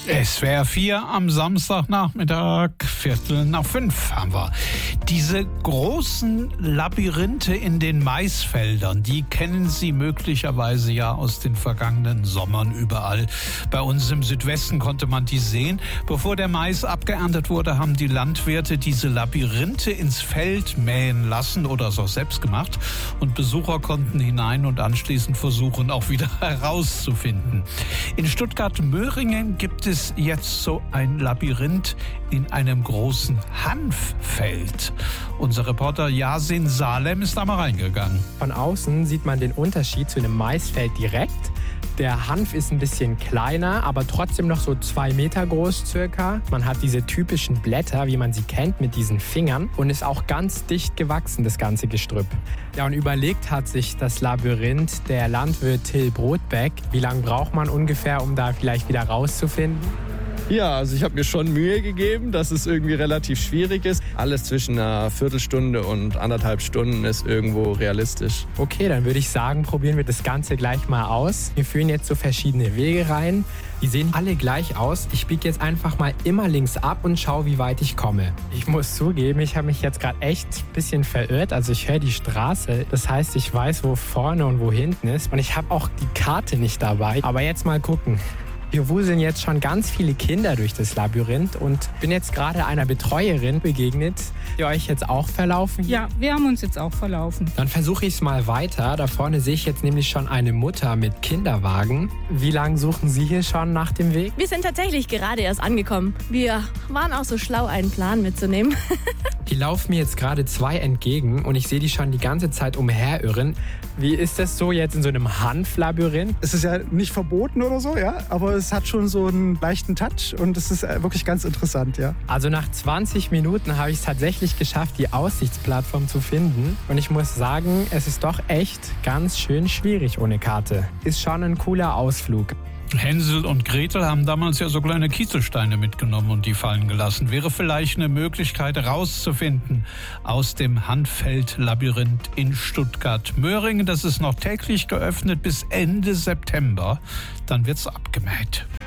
SWR 4 am Samstagnachmittag, 4:45 haben wir. Diese großen Labyrinthe in den Maisfeldern, die kennen Sie möglicherweise ja aus den vergangenen Sommern überall. Bei uns im Südwesten konnte man die sehen. Bevor der Mais abgeerntet wurde, haben die Landwirte diese Labyrinthe ins Feld mähen lassen oder es auch selbst gemacht. Und Besucher konnten hinein und anschließend versuchen, auch wieder herauszufinden. In Stuttgart-Möhringen gibt es jetzt so ein Labyrinth in einem großen Hanffeld. Unser Reporter Yasin Salem ist da mal reingegangen. Von außen sieht man den Unterschied zu einem Maisfeld direkt. Der Hanf ist ein bisschen kleiner, aber trotzdem noch so 2 Meter groß circa. Man hat diese typischen Blätter, wie man sie kennt, mit diesen Fingern und ist auch ganz dicht gewachsen, das ganze Gestrüpp. Ja, und überlegt hat sich das Labyrinth der Landwirt Till Brodbeck. Wie lange braucht man ungefähr, um da vielleicht wieder rauszufinden? Ja, also ich habe mir schon Mühe gegeben, dass es irgendwie relativ schwierig ist. Alles zwischen einer Viertelstunde und 1,5 Stunden ist irgendwo realistisch. Okay, dann würde ich sagen, probieren wir das Ganze gleich mal aus. Wir führen jetzt so verschiedene Wege rein. Die sehen alle gleich aus. Ich biege jetzt einfach mal immer links ab und schaue, wie weit ich komme. Ich muss zugeben, ich habe mich jetzt gerade echt ein bisschen verirrt. Also ich höre die Straße. Das heißt, ich weiß, wo vorne und wo hinten ist. Und ich habe auch die Karte nicht dabei. Aber jetzt mal gucken. Wir wuseln jetzt schon ganz viele Kinder durch das Labyrinth und bin jetzt gerade einer Betreuerin begegnet. Ihr euch jetzt auch verlaufen? Ja, wir haben uns jetzt auch verlaufen. Dann versuche ich es mal weiter. Da vorne sehe ich jetzt nämlich schon eine Mutter mit Kinderwagen. Wie lange suchen Sie hier schon nach dem Weg? Wir sind tatsächlich gerade erst angekommen. Wir waren auch so schlau, einen Plan mitzunehmen. Die laufen mir jetzt gerade 2 entgegen und ich sehe die schon die ganze Zeit umherirren. Wie ist das so jetzt in so einem Hanflabyrinth? Es ist ja nicht verboten oder so, ja, aber es hat schon so einen leichten Touch und es ist wirklich ganz interessant, ja. Also nach 20 Minuten habe ich es tatsächlich geschafft, die Aussichtsplattform zu finden. Und ich muss sagen, es ist doch echt ganz schön schwierig ohne Karte. Ist schon ein cooler Ausflug. Hänsel und Gretel haben damals ja so kleine Kieselsteine mitgenommen und die fallen gelassen. Wäre vielleicht eine Möglichkeit rauszufinden aus dem Hanffeld-Labyrinth in Stuttgart-Möhringen. Das ist noch täglich geöffnet bis Ende September. Dann wird's abgemäht.